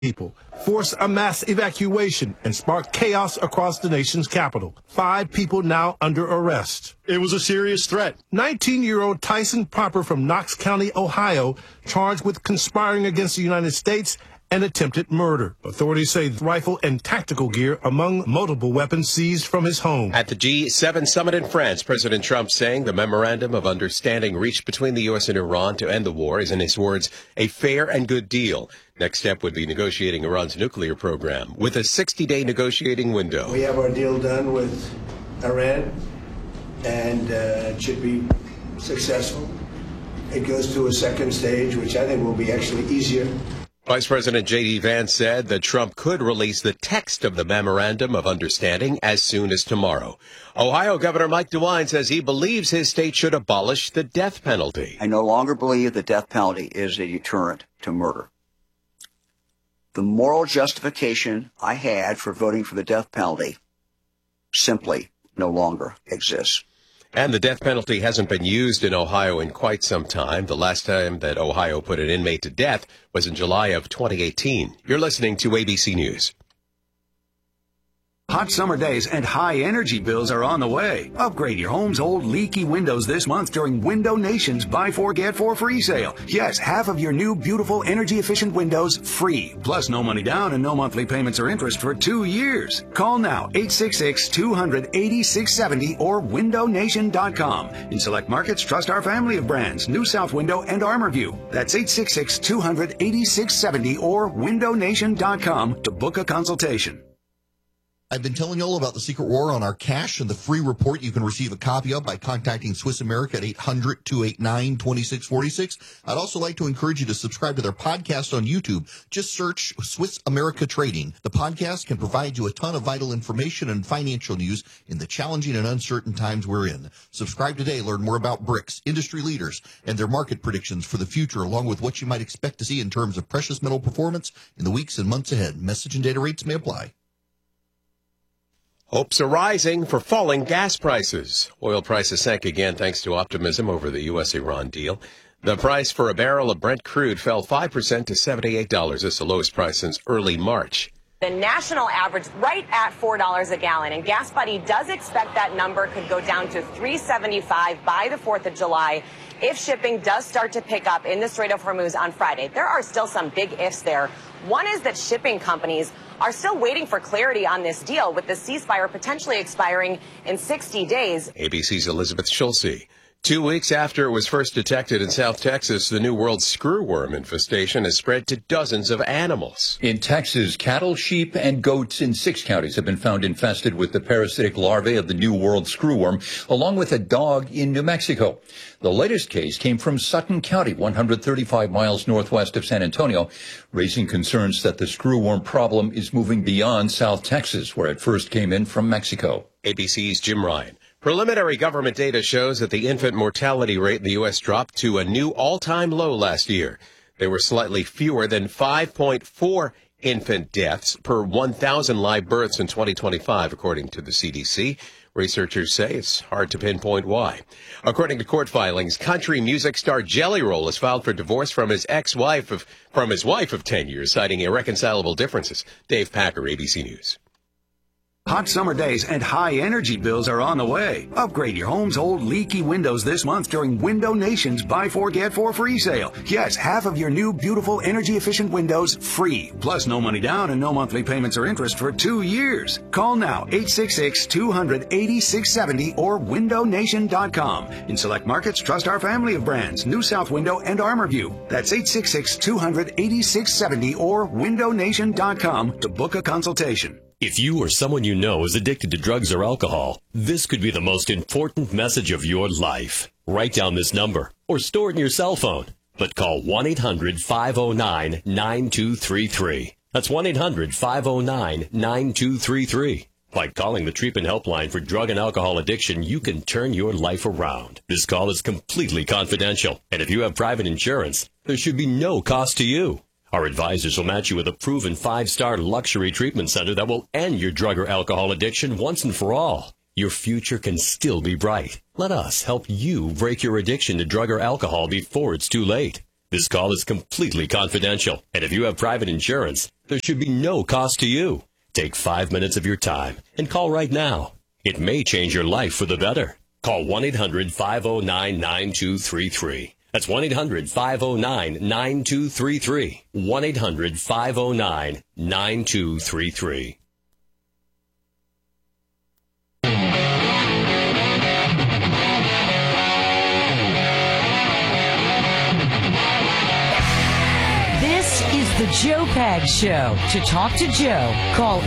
people, forced a mass evacuation, and sparked chaos across the nation's capital. 5 people now under arrest. It was a serious threat. 19-year-old Tyson Popper from Knox County, Ohio, charged with conspiring against the United States and attempted murder. Authorities say rifle and tactical gear among multiple weapons seized from his home. At the G7 summit in France, President Trump saying the memorandum of understanding reached between the U.S. and Iran to end the war is, in his words, a fair and good deal. Next step would be negotiating Iran's nuclear program with a 60-day negotiating window. We have our deal done with Iran, and it should be successful. It goes to a second stage, which I think will be actually easier. Vice President J.D. Vance said that Trump could release the text of the Memorandum of Understanding as soon as tomorrow. Ohio Governor Mike DeWine says he believes his state should abolish the death penalty. I no longer believe the death penalty is a deterrent to murder. The moral justification I had for voting for the death penalty simply no longer exists. And the death penalty hasn't been used in Ohio in quite some time. The last time that Ohio put an inmate to death was in July of 2018. You're listening to ABC News. Hot summer days and high energy bills are on the way. Upgrade your home's old leaky windows this month during Window Nation's Buy 4 Get 4 free sale. Yes, half of your new beautiful energy efficient windows free. Plus no money down and no monthly payments or interest for 2 years. Call now 866-200-8670 or windownation.com. In select markets, trust our family of brands, New South Window and ArmorView. That's 866-200-8670 or windownation.com to book a consultation. I've been telling you all about the secret war on our cash and the free report you can receive a copy of by contacting Swiss America at 800-289-2646. I'd also like to encourage you to subscribe to their podcast on YouTube. Just search Swiss America Trading. The podcast can provide you a ton of vital information and financial news in the challenging and uncertain times we're in. Subscribe today. Learn more about BRICS, industry leaders, and their market predictions for the future, along with what you might expect to see in terms of precious metal performance in the weeks and months ahead. Message and data rates may apply. Hopes are rising for falling gas prices. Oil prices sank again thanks to optimism over the U.S.-Iran deal. The price for a barrel of Brent crude fell 5% to $78. It's the lowest price since early March. The national average right at $4 a gallon, and Gas Buddy does expect that number could go down to $3.75 by the 4th of July if shipping does start to pick up in the Strait of Hormuz on Friday. There are still some big ifs there. One is that shipping companies are still waiting for clarity on this deal, with the ceasefire potentially expiring in 60 days. ABC's Elizabeth Schulze. 2 weeks after it was first detected in South Texas, the New World screwworm infestation has spread to dozens of animals. In Texas, cattle, sheep, and goats in 6 counties have been found infested with the parasitic larvae of the New World screwworm, along with a dog in New Mexico. The latest case came from Sutton County, 135 miles northwest of San Antonio, raising concerns that the screwworm problem is moving beyond South Texas, where it first came in from Mexico. ABC's Jim Ryan. Preliminary government data shows that the infant mortality rate in the U.S. dropped to a new all-time low last year. There were slightly fewer than 5.4 infant deaths per 1,000 live births in 2025, according to the CDC. Researchers say it's hard to pinpoint why. According to court filings, country music star Jelly Roll has filed for divorce from his wife of 10 years, citing irreconcilable differences. Dave Packer, ABC News. Hot summer days and high energy bills are on the way. Upgrade your home's old leaky windows this month during Window Nation's Buy 4 Get 4 free sale. Yes, half of your new beautiful energy efficient windows free. Plus no money down and no monthly payments or interest for 2 years. Call now 866-200-8670 or windownation.com. In select markets, trust our family of brands, New South Window and ArmorView. That's 866-200-8670 or windownation.com to book a consultation. If you or someone you know is addicted to drugs or alcohol, this could be the most important message of your life. Write down this number or store it in your cell phone. But call 1-800-509-9233. That's 1-800-509-9233. By calling the treatment helpline for drug and alcohol addiction, you can turn your life around. This call is completely confidential. And if you have private insurance, there should be no cost to you. Our advisors will match you with a proven 5-star luxury treatment center that will end your drug or alcohol addiction once and for all. Your future can still be bright. Let us help you break your addiction to drug or alcohol before it's too late. This call is completely confidential. And if you have private insurance, There should be no cost to you. Take 5 minutes of your time and call right now. It may change your life for the better. Call 1-800-509-9233. That's 1-800-509-9233. 1-800-509-9233. The Joe Pags Show. To talk to Joe, call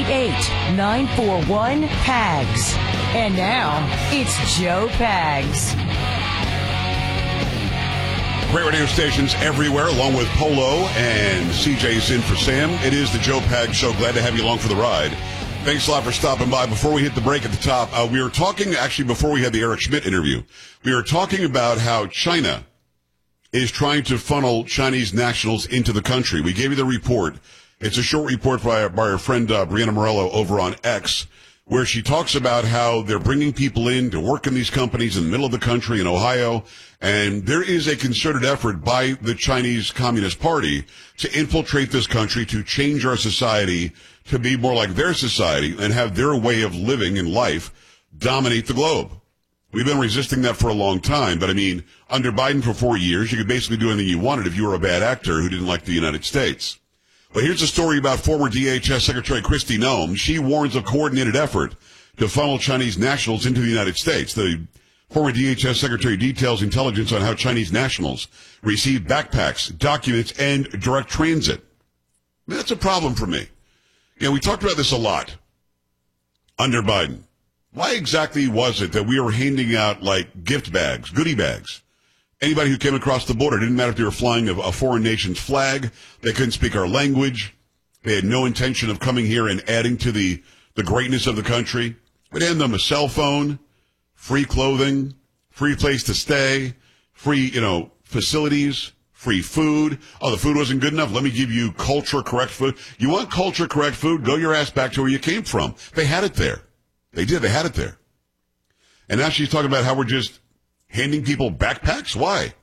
888-941-PAGS. And now, it's Joe Pags. Great radio stations everywhere, along with Polo and CJ's in for Sam. It is the Joe Pags Show. Glad to have you along for the ride. Thanks a lot for stopping by. Before we hit the break at the top, we were talking, actually, before we had the Eric Schmidt interview, we were talking about how China is trying to funnel Chinese nationals into the country. We gave you the report. It's a short report by our friend Brianna Morello over on X, where she talks about how they're bringing people in to work in these companies in the middle of the country in Ohio. And there is a concerted effort by the Chinese Communist Party to infiltrate this country, to change our society to be more like their society and have their way of living and life dominate the globe. We've been resisting that for a long time, but I mean, under Biden for 4 years, you could basically do anything you wanted if you were a bad actor who didn't like the United States. But here's a story about former DHS Secretary Kristi Noem. She warns of coordinated effort to funnel Chinese nationals into the United States. The former DHS Secretary details intelligence on how Chinese nationals receive backpacks, documents, and direct transit. I mean, that's a problem for me. You know, we talked about this a lot under Biden. Why exactly was it that we were handing out, like, gift bags, goodie bags? Anybody who came across the border, didn't matter if they were flying a foreign nation's flag, they couldn't speak our language, they had no intention of coming here and adding to the greatness of the country. We'd hand them a cell phone, free clothing, free place to stay, free, facilities, free food. Oh, the food wasn't good enough? Let me give you culture-correct food. You want culture-correct food? Go your ass back to where you came from. They had it there. They did. They had it there. And now she's talking about how we're just handing people backpacks? Why?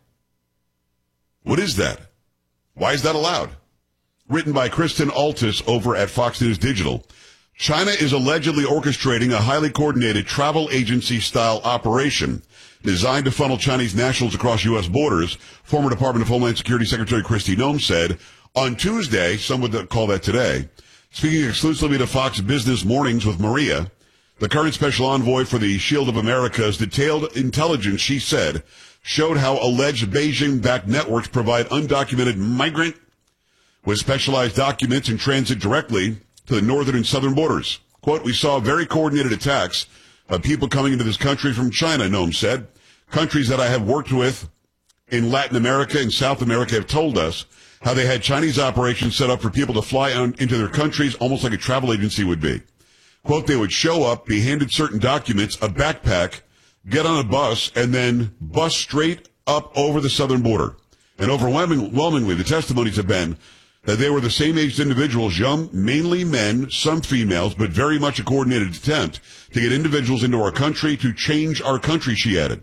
What is that? Why is that allowed? Written by Kristen Altus over at Fox News Digital. China is allegedly orchestrating a highly coordinated travel agency-style operation designed to funnel Chinese nationals across U.S. borders, former Department of Homeland Security Secretary Kristi Noem said on Tuesday, some would call that today, speaking exclusively to Fox Business Mornings with Maria. The current special envoy for the Shield of America's detailed intelligence, she said, showed how alleged Beijing-backed networks provide undocumented migrant with specialized documents in transit directly to the northern and southern borders. Quote, we saw very coordinated attacks of people coming into this country from China, Noem said. Countries that I have worked with in Latin America and South America have told us how they had Chinese operations set up for people to fly into their countries almost like a travel agency would be. Quote, they would show up, be handed certain documents, a backpack, get on a bus, and then bus straight up over the southern border. And overwhelmingly, the testimonies have been that they were the same-aged individuals, young, mainly men, some females, but very much a coordinated attempt to get individuals into our country, to change our country, she added.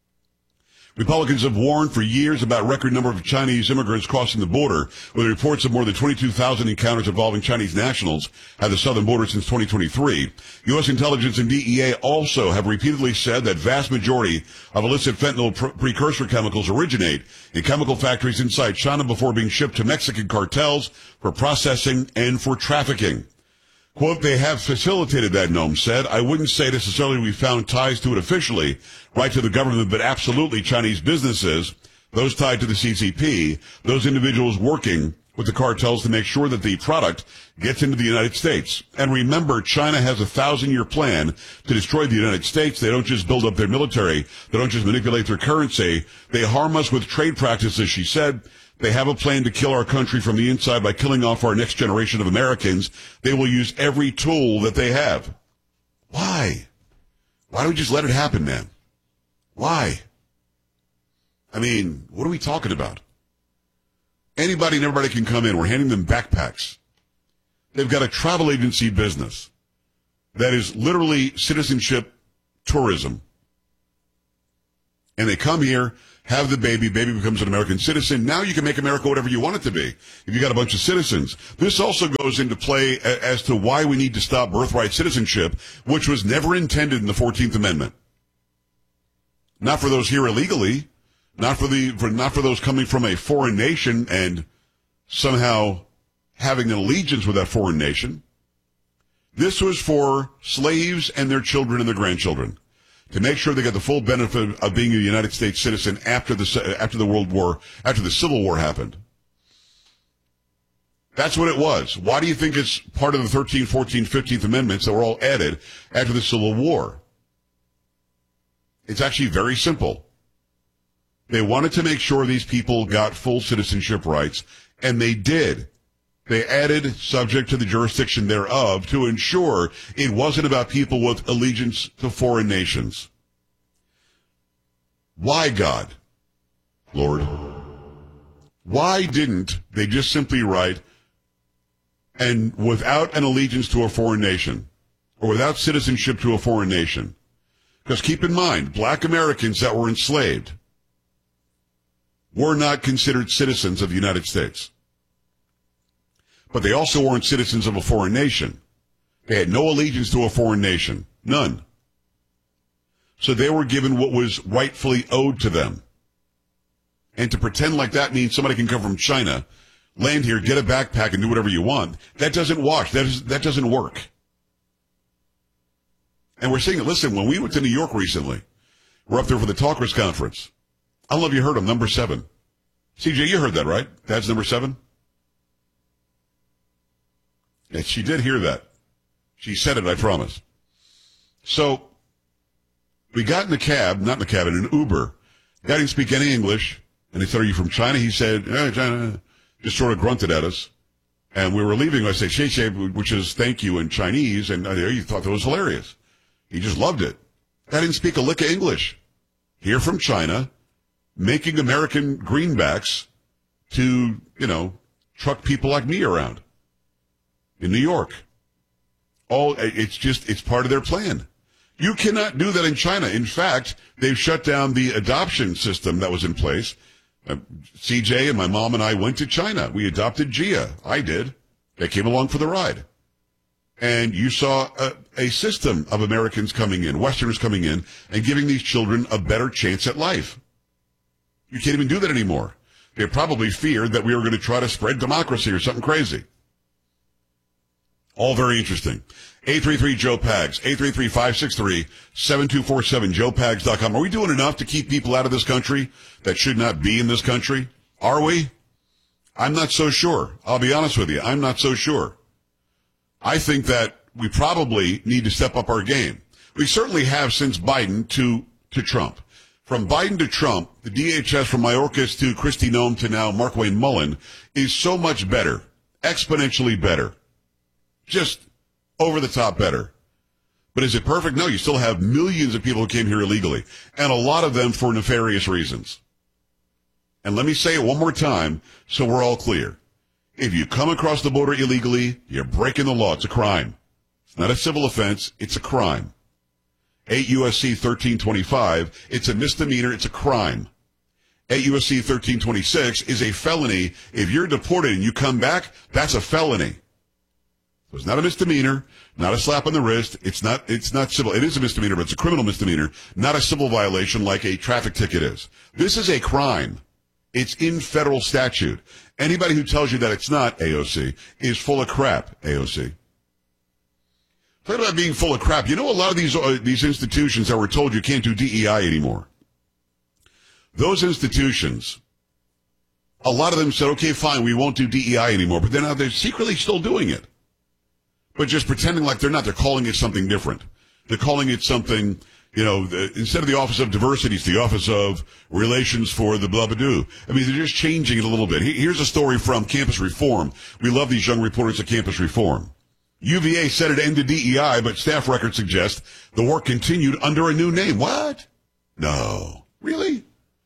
Republicans have warned for years about record number of Chinese immigrants crossing the border, with reports of more than 22,000 encounters involving Chinese nationals at the southern border since 2023. U.S. intelligence and DEA also have repeatedly said that vast majority of illicit fentanyl precursor chemicals originate in chemical factories inside China before being shipped to Mexican cartels for processing and for trafficking. Quote, they have facilitated that, Noem said. I wouldn't say necessarily we found ties to it officially, right to the government, but absolutely Chinese businesses, those tied to the CCP, those individuals working with the cartels to make sure that the product gets into the United States. And remember, China has a 1,000-year plan to destroy the United States. They don't just build up their military. They don't just manipulate their currency. They harm us with trade practices, she said. They have a plan to kill our country from the inside by killing off our next generation of Americans. They will use every tool that they have. Why? Why don't we just let it happen, man? Why? I mean, what are we talking about? Anybody and everybody can come in. We're handing them backpacks. They've got a travel agency business that is literally citizenship tourism. And they come here, have the baby becomes an American citizen. Now you can make America whatever you want it to be if you got a bunch of citizens. This also goes into play as to why we need to stop birthright citizenship, which was never intended in the 14th Amendment. Not for those here illegally, not for those coming from a foreign nation and somehow having an allegiance with that foreign nation. This was for slaves and their children and their grandchildren, to make sure they got the full benefit of being a United States citizen after the Civil War happened. That's what it was. Why do you think it's part of the 13th, 14th, 15th Amendments that were all added after the Civil War? It's actually very simple. They wanted to make sure these people got full citizenship rights, and they did. They added subject to the jurisdiction thereof to ensure it wasn't about people with allegiance to foreign nations. Why, God? Lord? Why didn't they just simply write, and without an allegiance to a foreign nation, or without citizenship to a foreign nation? Because keep in mind, black Americans that were enslaved were not considered citizens of the United States. But they also weren't citizens of a foreign nation. They had no allegiance to a foreign nation. None. So they were given what was rightfully owed to them. And to pretend like that means somebody can come from China, land here, get a backpack, and do whatever you want, that doesn't wash. That doesn't work. And we're seeing it. Listen, when we went to New York recently, we're up there for the Talkers Conference. I don't know if you heard him, number 7. CJ, you heard that, right? Dad's number 7? Yeah, she did hear that. She said it, I promise. So, we got in an Uber. Guy didn't speak any English. And he said, are you from China? He said, China. Just sort of grunted at us. And we were leaving. I said, xie xie, which is thank you in Chinese. And he thought that was hilarious. He just loved it. Guy didn't speak a lick of English. Here from China, making American greenbacks to, truck people like me around in New York. It's part of their plan. You cannot do that in China. In fact, they've shut down the adoption system that was in place. CJ and my mom and I went to China. We adopted Gia. I did. They came along for the ride. And you saw a system of Americans coming in, Westerners coming in, and giving these children a better chance at life. You can't even do that anymore. They probably feared that we were going to try to spread democracy or something crazy. All very interesting. 833-JOE-PAGS, 833-563-7247, joepags.com. Are we doing enough to keep people out of this country that should not be in this country? Are we? I'm not so sure. I'll be honest with you. I'm not so sure. I think that we probably need to step up our game. We certainly have since Biden to Trump. From Biden to Trump, the DHS from Mayorkas to Kristi Noem to now Markwayne Mullin is so much better, exponentially better, just over the top better. But is it perfect? No, you still have millions of people who came here illegally, and a lot of them for nefarious reasons. And let me say it one more time so we're all clear. If you come across the border illegally, you're breaking the law. It's a crime. It's not a civil offense. It's a crime. 8 U.S.C. 1325, it's a misdemeanor. It's a crime. 8 U.S.C. 1326 is a felony. If you're deported and you come back, that's a felony. So it's not a misdemeanor, not a slap on the wrist. It's not civil. It is a misdemeanor, but it's a criminal misdemeanor, not a civil violation like a traffic ticket is. This is a crime. It's in federal statute. Anybody who tells you that it's not, AOC, is full of crap, AOC. Talk about being full of crap. You know, a lot of these institutions that were told you can't do DEI anymore. Those institutions, a lot of them said, okay, fine, we won't do DEI anymore. But then they're secretly still doing it. But just pretending like they're not. They're calling it something different. They're calling it something, instead of the Office of Diversity, it's the Office of Relations for the blah, blah, blah. I mean, they're just changing it a little bit. Here's a story from Campus Reform. We love these young reporters at Campus Reform. UVA said it ended DEI, but staff records suggest the work continued under a new name. What? No. Really?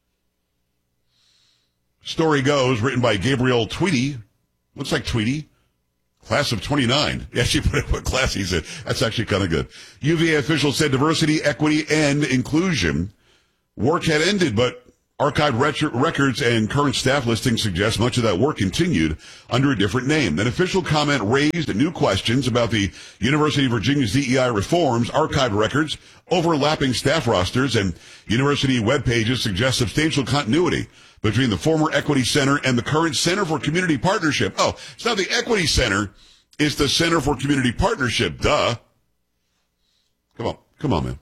Story goes, written by Gabriel Tweedy. Looks like Tweedy. Class of 29. Yeah, she put what class he's in. That's actually kind of good. UVA officials said diversity, equity, and inclusion work had ended, but Archived records and current staff listings suggest much of that work continued under a different name. An official comment raised new questions about the University of Virginia's DEI reforms. Archived records, overlapping staff rosters, and university web pages suggest substantial continuity between the former Equity Center and the current Center for Community Partnership. Oh, it's not the Equity Center, it's the Center for Community Partnership. Duh. Come on, man.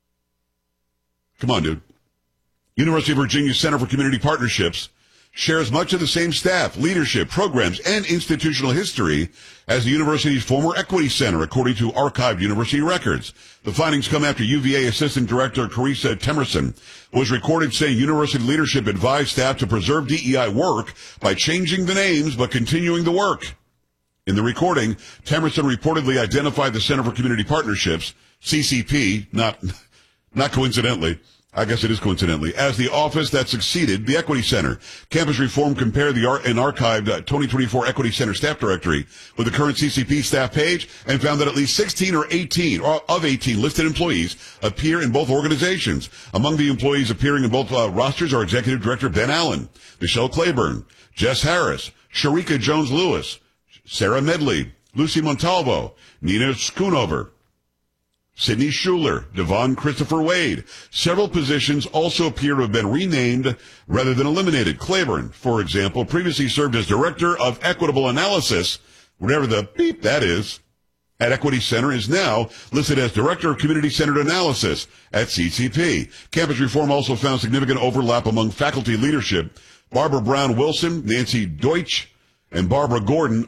Come on, dude. University of Virginia Center for Community Partnerships shares much of the same staff, leadership, programs, and institutional history as the university's former Equity Center, according to archived university records. The findings come after UVA Assistant Director Carissa Temerson was recorded saying university leadership advised staff to preserve DEI work by changing the names but continuing the work. In the recording, Temerson reportedly identified the Center for Community Partnerships, CCP, not coincidentally, I guess it is coincidentally, as the office that succeeded the Equity Center. Campus Reform compared an archived 2024 Equity Center staff directory with the current CCP staff page and found that at least 16 of 18 listed employees appear in both organizations. Among the employees appearing in both rosters are Executive Director Ben Allen, Michelle Claiborne, Jess Harris, Sharika Jones-Lewis, Sarah Medley, Lucy Montalvo, Nina Schoonover, Sidney Schuler, Devon Christopher Wade. Several positions also appear to have been renamed rather than eliminated. Claiborne, for example, previously served as Director of Equitable Analysis, whatever the beep that is, at Equity Center, is now listed as Director of Community-Centered Analysis at CCP. Campus Reform also found significant overlap among faculty leadership. Barbara Brown Wilson, Nancy Deutsch, and Bonnie Gordon,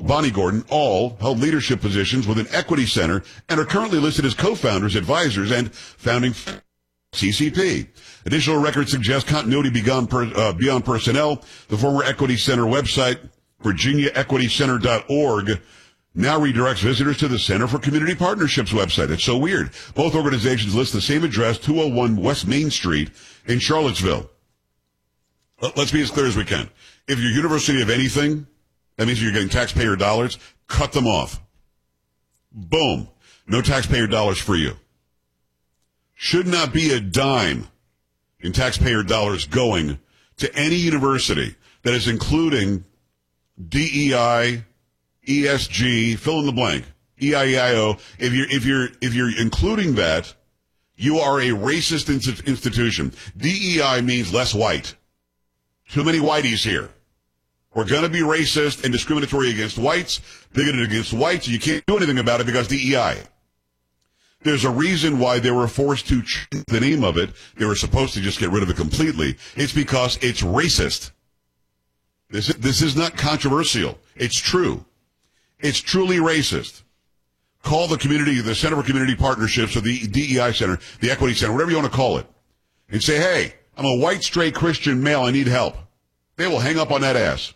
all held leadership positions within Equity Center and are currently listed as co-founders, advisors, and founding CCP. Additional records suggest continuity beyond personnel. The former Equity Center website, virginiaequitycenter.org, now redirects visitors to the Center for Community Partnerships website. It's so weird. Both organizations list the same address, 201 West Main Street in Charlottesville. Let's be as clear as we can. If you're a university of anything, that means you're getting taxpayer dollars, cut them off. Boom. No taxpayer dollars for you. Should not be a dime in taxpayer dollars going to any university that is including DEI, ESG, fill in the blank, EIEIO. If you're including that, you are a racist institution. DEI means less white. Too many whiteys here. We're going to be racist and discriminatory against whites, bigoted against whites, and you can't do anything about it because DEI. There's a reason why they were forced to change the name of it. They were supposed to just get rid of it completely. It's because it's racist. This is not controversial. It's true. It's truly racist. Call the Center for Community Partnerships or the DEI Center, the Equity Center, whatever you want to call it, and say, hey, I'm a white, straight Christian male. I need help. They will hang up on that ass.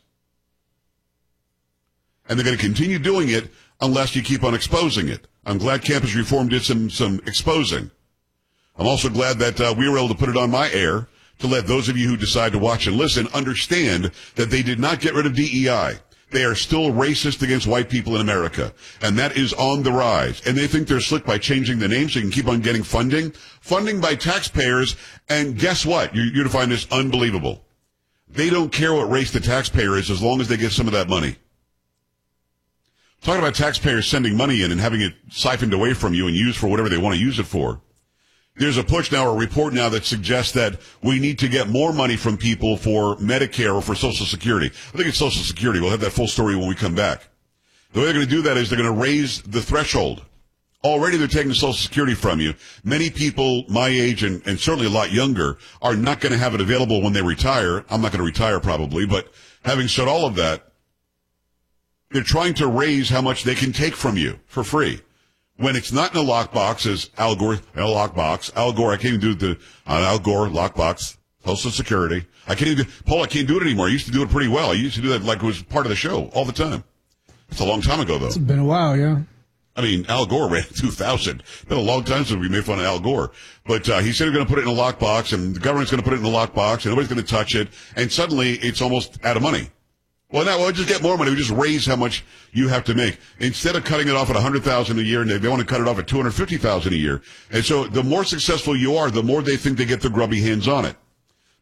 And they're going to continue doing it unless you keep on exposing it. I'm glad Campus Reform did some exposing. I'm also glad that we were able to put it on my air to let those of you who decide to watch and listen understand that they did not get rid of DEI. They are still racist against white people in America, and that is on the rise. And they think they're slick by changing the name so you can keep on getting funding by taxpayers. And guess what? You're going to find this unbelievable. They don't care what race the taxpayer is as long as they get some of that money. Talking about taxpayers sending money in and having it siphoned away from you and used for whatever they want to use it for. There's a push now, a report now that suggests that we need to get more money from people for Medicare or for Social Security. I think it's Social Security. We'll have that full story when we come back. The way they're going to do that is they're going to raise the threshold. Already they're taking Social Security from you. Many people my age and certainly a lot younger are not going to have it available when they retire. I'm not going to retire probably, but having said all of that, they're trying to raise how much they can take from you for free. When it's not in a lockbox, as Al Gore, I can't even do the Al Gore lockbox, Social Security. I can't do it anymore. I used to do it pretty well. I used to do that like it was part of the show all the time. It's a long time ago, though. It's been a while, yeah. I mean, Al Gore ran 2000. It's been a long time since we made fun of Al Gore. But he said he's going to put it in a lockbox, and the government's going to put it in a lockbox, and nobody's going to touch it. And suddenly, it's almost out of money. Well, now we'll just get more money. We just raise how much you have to make. Instead of cutting it off at $100,000 a year, and they want to cut it off at $250,000 a year. And so the more successful you are, the more they think they get their grubby hands on it.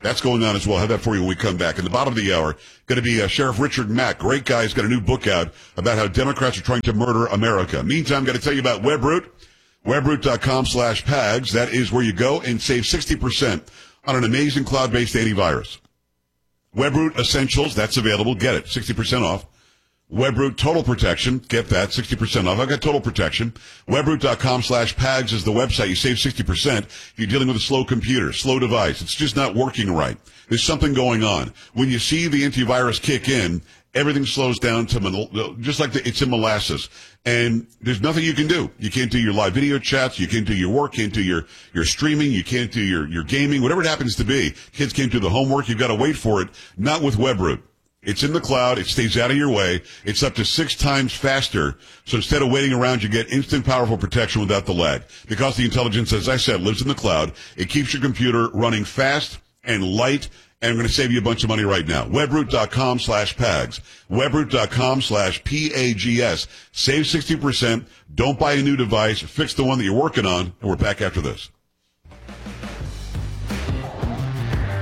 That's going on as well. I'll have that for you when we come back. In the bottom of the hour, going to be Sheriff Richard Mack. Great guy. He's got a new book out about how Democrats are trying to murder America. Meantime, got to tell you about Webroot. Webroot.com/PAGS. That is where you go and save 60% on an amazing cloud-based antivirus. Webroot Essentials, that's available. Get it. 60% off. Webroot Total Protection. Get that. 60% off. I've got Total Protection. Webroot.com/PAGS is the website. You save 60% if you're dealing with a slow computer, slow device. It's just not working right. There's something going on. When you see the antivirus kick in, everything slows down to just like it's in molasses. And there's nothing you can do. You can't do your live video chats. You can't do your work. Can't do your streaming. You can't do your gaming, whatever it happens to be. Kids can't do the homework. You've got to wait for it. Not with Webroot. It's in the cloud. It stays out of your way. It's up to 6 times faster. So instead of waiting around, you get instant, powerful protection without the lag. Because the intelligence, as I said, lives in the cloud, it keeps your computer running fast and light. And I'm going to save you a bunch of money right now. Webroot.com/PAGS. Webroot.com/PAGS. Save 60%. Don't buy a new device. Fix the one that you're working on. And we're back after this.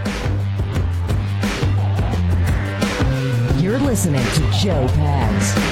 You're listening to Joe Pags.